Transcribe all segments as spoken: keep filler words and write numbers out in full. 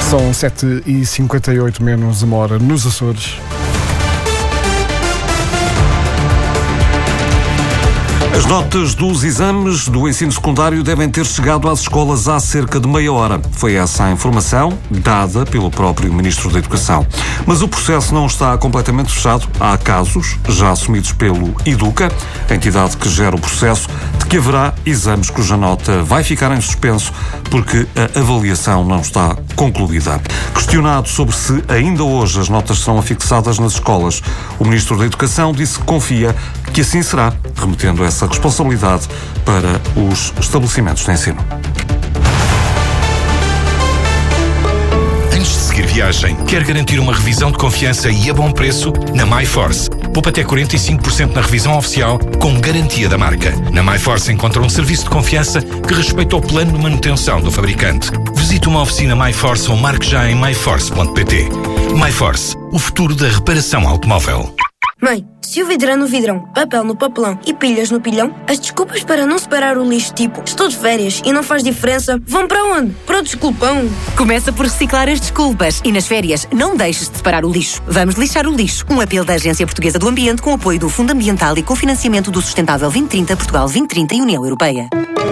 São sete e cinquenta e oito menos uma hora nos Açores. As notas dos exames do ensino secundário devem ter chegado às escolas há cerca de meia hora. Foi essa a informação dada pelo próprio Ministro da Educação. Mas o processo não está completamente fechado. Há casos, já assumidos pelo Educa, a entidade que gera o processo, de que haverá exames cuja nota vai ficar em suspenso porque a avaliação não está concluída. Questionado sobre se ainda hoje as notas serão afixadas nas escolas, o Ministro da Educação disse que confia que assim será, remetendo essa responsabilidade para os estabelecimentos de ensino. Antes de seguir viagem, quer garantir uma revisão de confiança e a bom preço? Na MyForce. Poupa até quarenta e cinco por cento na revisão oficial, com garantia da marca. Na MyForce encontra um serviço de confiança que respeita o plano de manutenção do fabricante. Visite uma oficina MyForce ou marque já em my force ponto p t. MyForce, o futuro da reparação automóvel. Mãe, se o vidro é no vidrão, papel no papelão e pilhas no pilhão, as desculpas para não separar o lixo tipo estou de férias e não faz diferença, vão para onde? Para o desculpão. Começa por reciclar as desculpas e nas férias não deixes de separar o lixo. Vamos lixar o lixo. Um apelo da Agência Portuguesa do Ambiente com apoio do Fundo Ambiental e cofinanciamento do Sustentável vinte trinta, Portugal vinte trinta e União Europeia.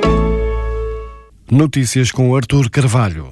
Notícias com Artur Carvalho.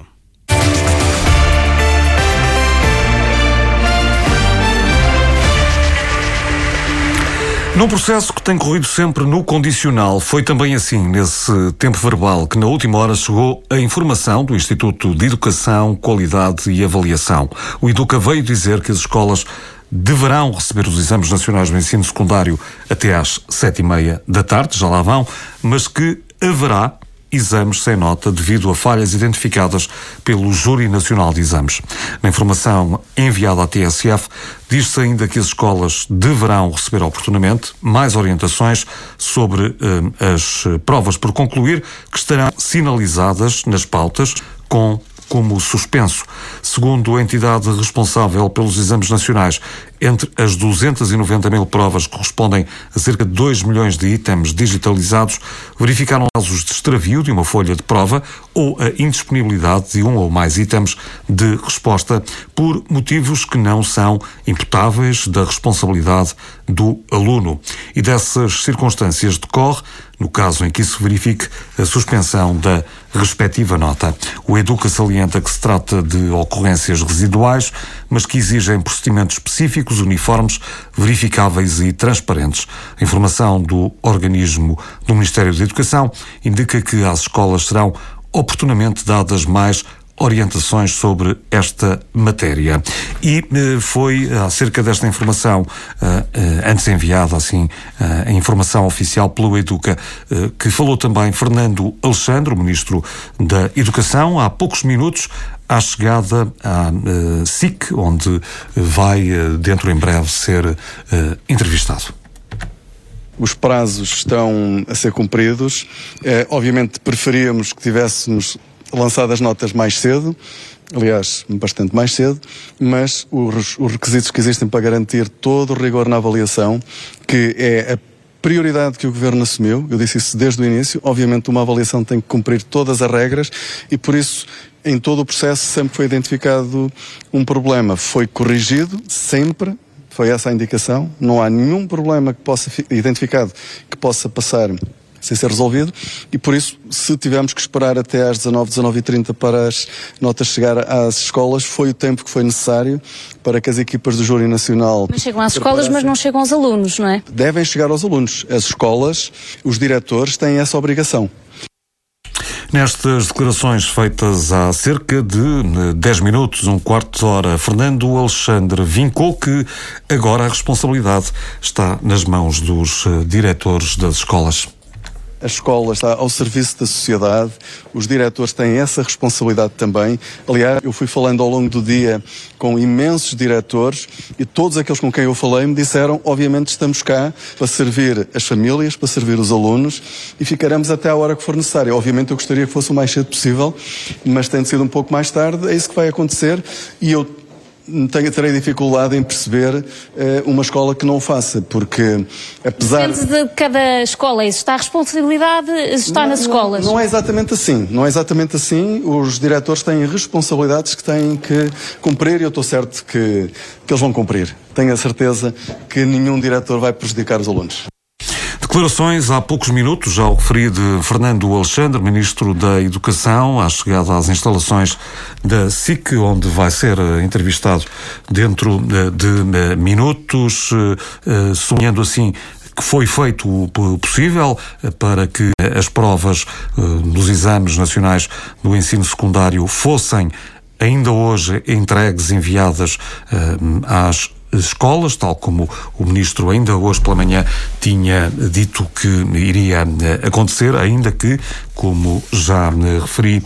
Num processo que tem corrido sempre no condicional, foi também assim, nesse tempo verbal, que na última hora chegou a informação do Instituto de Educação, Qualidade e Avaliação. O Educa veio dizer que as escolas deverão receber os exames nacionais do ensino secundário até às sete e meia da tarde, já lá vão, mas que haverá exames sem nota devido a falhas identificadas pelo Júri Nacional de Exames. Na informação enviada à T S F, diz-se ainda que as escolas deverão receber oportunamente mais orientações sobre eh, as provas por concluir, que estarão sinalizadas nas pautas com como suspenso. Segundo a entidade responsável pelos exames nacionais, entre as duzentas e noventa mil provas que correspondem a cerca de dois milhões de itens digitalizados, verificaram casos de extravio de uma folha de prova ou a indisponibilidade de um ou mais itens de resposta por motivos que não são imputáveis da responsabilidade do aluno. E dessas circunstâncias decorre, no caso em que isso verifique, a suspensão da respectiva nota. O Educa salienta que se trata de ocorrências residuais, mas que exigem procedimentos específicos, uniformes, verificáveis e transparentes. A informação do organismo do Ministério da Educação indica que às escolas serão oportunamente dadas mais orientações sobre esta matéria. E eh, foi acerca desta informação, eh, eh, antes enviada assim, eh, a informação oficial pelo Educa, eh, que falou também Fernando Alexandre, o Ministro da Educação, há poucos minutos, à chegada à uh, S I C, onde vai, uh, dentro em breve, ser uh, entrevistado. Os prazos estão a ser cumpridos. Eh, obviamente preferíamos que tivéssemos lançado as notas mais cedo, aliás, bastante mais cedo, mas os, os requisitos que existem para garantir todo o rigor na avaliação, que é a prioridade que o Governo assumiu, eu disse isso desde o início, obviamente uma avaliação tem que cumprir todas as regras e por isso em todo o processo sempre foi identificado um problema, foi corrigido sempre, foi essa a indicação, não há nenhum problema que possa identificado que possa passar sem ser resolvido e por isso se tivermos que esperar até às dezanove, dezanove e trinta para as notas chegar às escolas, foi o tempo que foi necessário para que as equipas do Júri Nacional... Mas chegam às escolas, mas não chegam aos alunos, não é? Devem chegar aos alunos. As escolas, os diretores têm essa obrigação. Nestas declarações feitas há cerca de dez minutos, um quarto de hora, Fernando Alexandre vincou que agora a responsabilidade está nas mãos dos diretores das escolas. A escola está ao serviço da sociedade, os diretores têm essa responsabilidade também. Aliás, eu fui falando ao longo do dia com imensos diretores e todos aqueles com quem eu falei me disseram, obviamente estamos cá para servir as famílias, para servir os alunos e ficaremos até a hora que for necessária. Obviamente eu gostaria que fosse o mais cedo possível, mas tem de ser um pouco mais tarde, é isso que vai acontecer e eu tenho, terei dificuldade em perceber uh, uma escola que não o faça, porque apesar... Depende de cada escola, isso está a responsabilidade, está não, nas não, escolas. Não é exatamente assim, não é exatamente assim, os diretores têm responsabilidades que têm que cumprir e eu estou certo que, que eles vão cumprir. Tenho a certeza que nenhum diretor vai prejudicar os alunos. Declarações há poucos minutos, já o referi, de Fernando Alexandre, Ministro da Educação, à chegada às instalações da S I C, onde vai ser entrevistado dentro de minutos, sonhando assim que foi feito o possível para que as provas dos exames nacionais do ensino secundário fossem ainda hoje entregues, enviadas às escolas, tal como o Ministro ainda hoje pela manhã tinha dito que iria acontecer, ainda que, como já referi,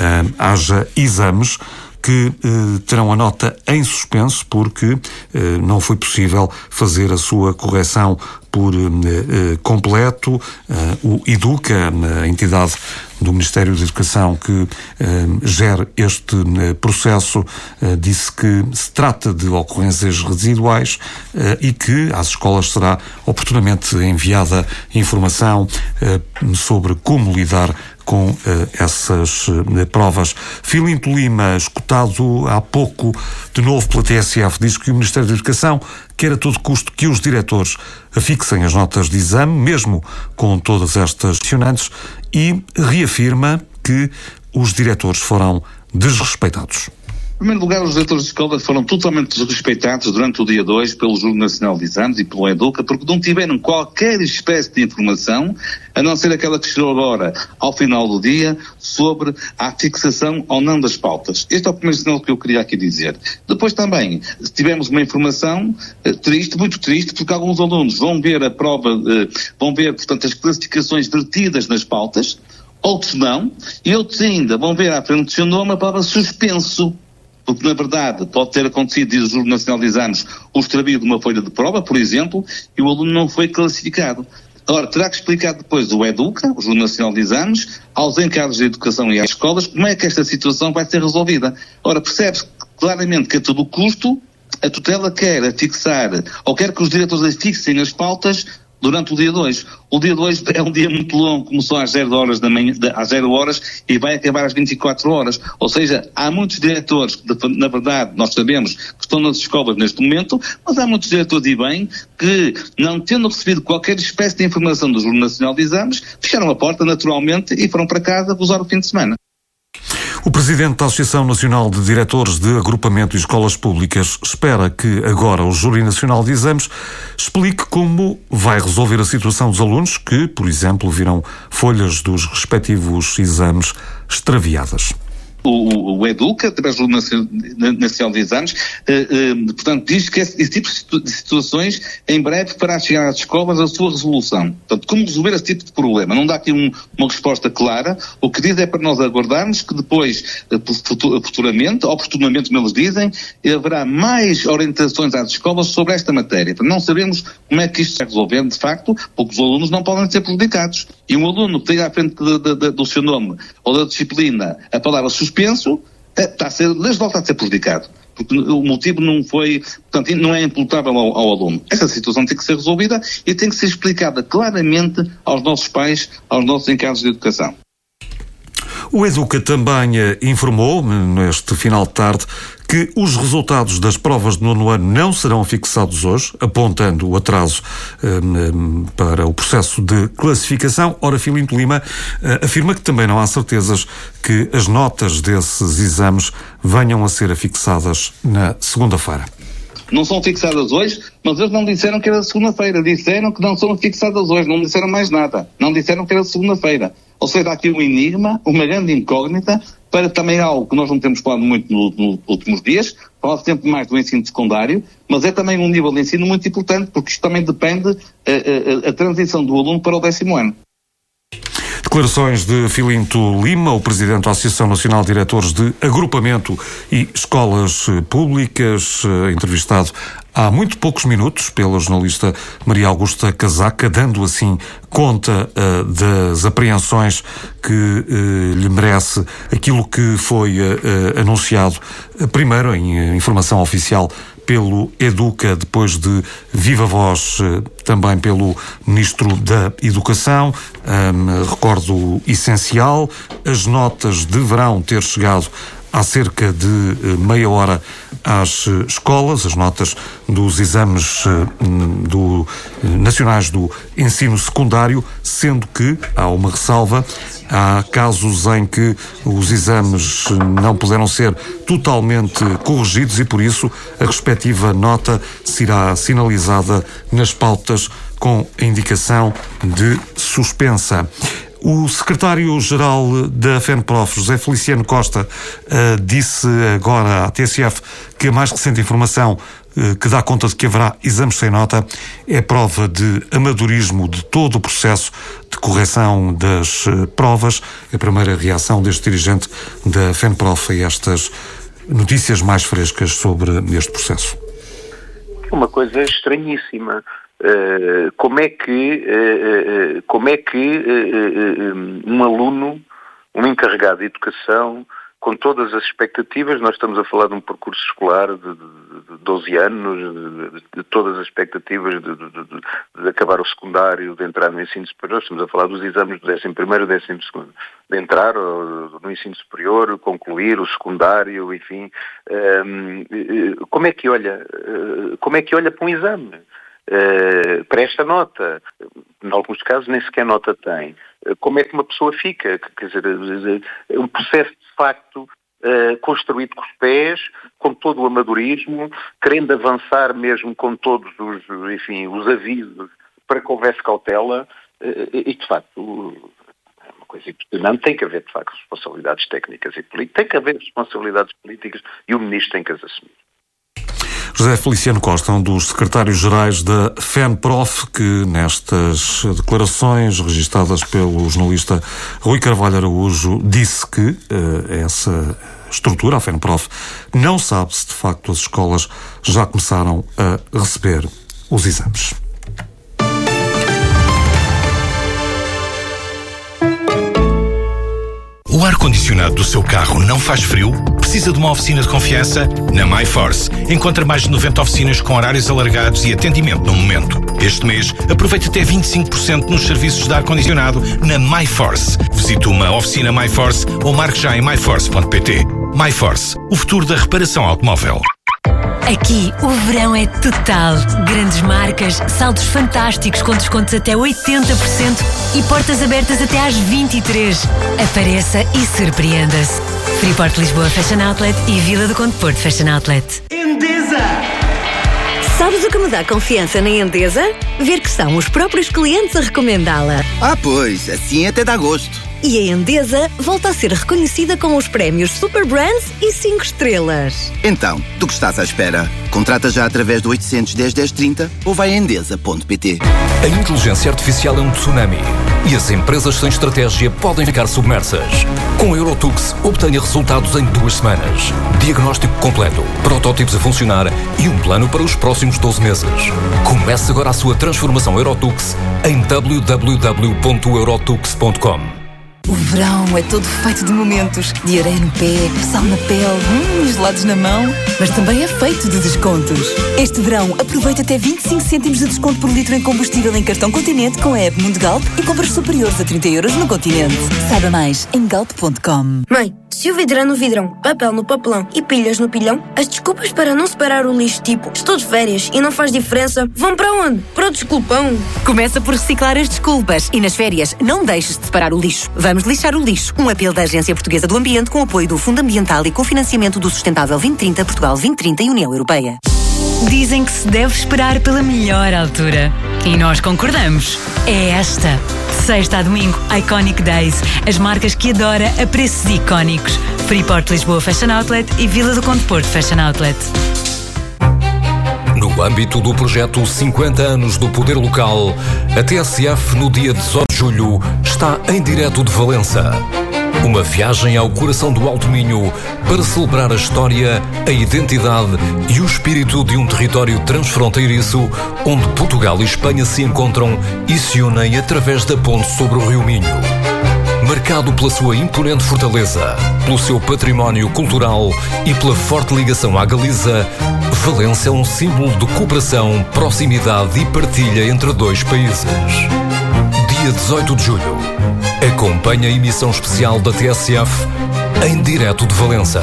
haja exames que eh, terão a nota em suspenso porque eh, não foi possível fazer a sua correção por eh, completo. Eh, o Educa, a entidade do Ministério da Educação que eh, gera este eh, processo, eh, disse que se trata de ocorrências residuais eh, e que às escolas será oportunamente enviada informação eh, sobre como lidar com uh, essas uh, provas. Filinto Lima, escutado há pouco de novo pela T S F, diz que o Ministério da Educação quer a todo custo que os diretores afixem as notas de exame, mesmo com todas estas questionantes, e reafirma que os diretores foram desrespeitados. Em primeiro lugar, os diretores de escolas foram totalmente desrespeitados durante o dia dois pelo Júri Nacional de Exames e pelo Educa, porque não tiveram qualquer espécie de informação, a não ser aquela que chegou agora, ao final do dia, sobre a fixação ou não das pautas. Este é o primeiro sinal que eu queria aqui dizer. Depois também tivemos uma informação eh, triste, muito triste, porque alguns alunos vão ver a prova, eh, vão ver, portanto, as classificações vertidas nas pautas, outros não, e outros ainda vão ver à frente do seu nome a palavra suspenso. Porque, na verdade, pode ter acontecido, diz o Júri Nacional de Exames, o extravio de uma folha de prova, por exemplo, e o aluno não foi classificado. Agora, terá que explicar depois o Educa, o Júri Nacional de Exames, aos encargos de educação e às escolas, como é que esta situação vai ser resolvida. Ora, percebe-se claramente que a todo custo a tutela quer afixar, ou quer que os diretores afixem as pautas durante o dia dois. O dia dois é um dia muito longo, começou às zero horas da manhã, às zero horas e vai acabar às vinte e quatro horas. Ou seja, há muitos diretores que, na verdade, nós sabemos que estão nas escolas neste momento, mas há muitos diretores, e bem, que, não tendo recebido qualquer espécie de informação do Júri Nacional de Exames, fecharam a porta naturalmente e foram para casa gozar o fim de semana. O Presidente da Associação Nacional de Diretores de Agrupamento e Escolas Públicas espera que agora o Júri Nacional de Exames explique como vai resolver a situação dos alunos que, por exemplo, viram folhas dos respectivos exames extraviadas. O, o Educa, através do Nacional de Exames, eh, eh, portanto, diz que esse, esse tipo de situações, em breve, fará chegar às escolas a sua resolução. Portanto, como resolver esse tipo de problema? Não dá aqui um, uma resposta clara. O que diz é para nós aguardarmos que depois, eh, futuramente, oportunamente, como eles dizem, haverá mais orientações às escolas sobre esta matéria. Não sabemos como é que isto se vai resolver, de facto, porque os alunos não podem ser prejudicados. E um aluno que tem à frente de, de, de, do seu nome ou da disciplina a palavra suspenso, está a ser, desde logo está a ser prejudicado. Porque o motivo não foi, portanto, não é imputável ao, ao aluno. Essa situação tem que ser resolvida e tem que ser explicada claramente aos nossos pais, aos nossos encargos de educação. O Educa também eh, informou, neste final de tarde, que os resultados das provas de nono ano não serão fixados hoje, apontando o atraso eh, para o processo de classificação. Ora, Filinto Lima eh, afirma que também não há certezas que as notas desses exames venham a ser afixadas na segunda-feira. Não são fixadas hoje, mas eles não disseram que era segunda-feira. Disseram que não são fixadas hoje, não disseram mais nada. Não disseram que era segunda-feira. Ou seja, há aqui um enigma, uma grande incógnita, para também algo que nós não temos falado muito nos no últimos dias, falamos sempre mais do ensino secundário, mas é também um nível de ensino muito importante, porque isto também depende a, a, a transição do aluno para o décimo ano. Declarações de Filinto Lima, o presidente da Associação Nacional de Diretores de Agrupamento e Escolas Públicas, entrevistado há muito poucos minutos pela jornalista Maria Augusta Casaca, dando assim conta uh, das apreensões que uh, lhe merece aquilo que foi uh, anunciado uh, primeiro em uh, informação oficial pelo Educa, depois de viva voz também pelo Ministro da Educação. Um, recordo o essencial: as notas deverão ter chegado há cerca de meia hora às escolas, as notas dos exames do, nacionais do ensino secundário, sendo que há uma ressalva. Há casos em que os exames não puderam ser totalmente corrigidos e, por isso, a respectiva nota será sinalizada nas pautas com a indicação de suspensa. O secretário-geral da FENPROF, José Feliciano Costa, uh, disse agora à T S F que a mais recente informação uh, que dá conta de que haverá exames sem nota é prova de amadorismo de todo o processo de correção das uh, provas. A primeira reação deste dirigente da FENPROF a estas notícias mais frescas sobre este processo. Uma coisa estranhíssima. Uh, como é que, uh, uh, como é que uh, uh, um aluno, um encarregado de educação, com todas as expectativas, nós estamos a falar de um percurso escolar de, de, de doze anos, de, de todas as expectativas de, de, de, de acabar o secundário, de entrar no ensino superior, estamos a falar dos exames do décimo primeiro e décimo segundo, de entrar no ensino superior, concluir o secundário, enfim, um, como é que olha, como é que olha para um exame? Uh, para esta nota, em alguns casos nem sequer nota tem. Uh, como é que uma pessoa fica? Quer dizer, é um processo de facto uh, construído com os pés, com todo o amadorismo, querendo avançar mesmo com todos os, enfim, os avisos para que houvesse cautela, uh, e de facto é uma coisa impressionante. Tem que haver de facto responsabilidades técnicas e políticas, tem que haver responsabilidades políticas e o Ministro tem que as assumir. José Feliciano Costa, um dos secretários-gerais da FENPROF, que nestas declarações registadas pelo jornalista Rui Carvalho Araújo disse que uh, essa estrutura, a FENPROF, não sabe se de facto as escolas já começaram a receber os exames. O ar-condicionado do seu carro não faz frio? Precisa de uma oficina de confiança? Na MyForce encontra mais de noventa oficinas com horários alargados e atendimento no momento. Este mês, aproveite até vinte e cinco por cento nos serviços de ar-condicionado na MyForce. Visite uma oficina MyForce ou marque já em my force ponto p t. MyForce, o futuro da reparação automóvel. Aqui, o verão é total. Grandes marcas, saldos fantásticos com descontos até oitenta por cento e portas abertas até às vinte e três. Apareça e surpreenda-se. Freeport Lisboa Fashion Outlet e Vila do Conde Porto Fashion Outlet. Endesa! Sabes o que me dá confiança na Endesa? Ver que são os próprios clientes a recomendá-la. Ah, pois, assim até dá gosto. E a Endesa volta a ser reconhecida com os prémios Super Brands e cinco estrelas. Então, do que estás à espera? Contrata já através do oitocentos, dez, dez, trinta ou vai a endesa ponto p t. A inteligência artificial é um tsunami e as empresas sem estratégia podem ficar submersas. Com a Eurotux, obtenha resultados em duas semanas. Diagnóstico completo, protótipos a funcionar e um plano para os próximos doze meses. Comece agora a sua transformação Eurotux em w w w ponto eurotux ponto com. O verão é todo feito de momentos, de areia no pé, sal na pele, hum, gelados na mão, mas também é feito de descontos. Este verão, aproveita até vinte e cinco cêntimos de desconto por litro em combustível em cartão Continente com a app Mundo Galp e compras superiores a trinta euros no Continente. Saiba mais em galp ponto com. Mãe, se o vidrão no vidrão, papel no papelão e pilhas no pilhão, as desculpas para não separar o lixo tipo estou de férias e não faz diferença vão para onde? Para o desculpão. Começa por reciclar as desculpas e nas férias não deixes de separar o lixo. Vamos lixar o lixo. Um apelo da Agência Portuguesa do Ambiente com apoio do Fundo Ambiental e cofinanciamento do Sustentável vinte trinta, Portugal vinte trinta e União Europeia. Dizem que se deve esperar pela melhor altura. E nós concordamos. É esta. De sexta a domingo, Iconic Days. As marcas que adora a preços icónicos. Freeport Lisboa Fashion Outlet e Vila do Conde Porto Fashion Outlet. No No âmbito do projeto cinquenta anos do Poder Local, a T S F, no dia dezoito de julho, está em direto de Valença. Uma viagem ao coração do Alto Minho para celebrar a história, a identidade e o espírito de um território transfronteiriço onde Portugal e Espanha se encontram e se unem através da ponte sobre o Rio Minho. Marcado pela sua imponente fortaleza, pelo seu património cultural e pela forte ligação à Galiza, Valença é um símbolo de cooperação, proximidade e partilha entre dois países. Dia dezoito de julho. Acompanhe a emissão especial da T S F em direto de Valença.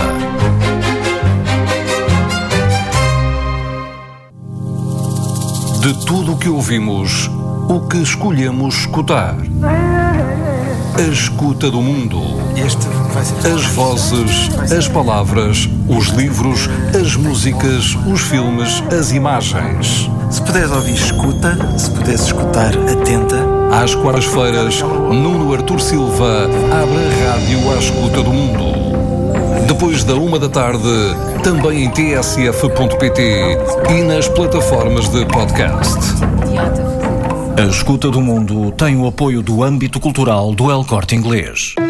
De tudo o que ouvimos, o que escolhemos escutar. A escuta do mundo. As vozes, as palavras, os livros, as músicas, os filmes, as imagens. Se puderes ouvir, escuta. Se puderes escutar, atenta. Às quartas-feiras, Nuno Artur Silva abre a rádio à escuta do mundo. Depois da uma da tarde, também em t s f ponto p t e nas plataformas de podcast. A Escuta do Mundo tem o apoio do âmbito cultural do El Corte Inglês.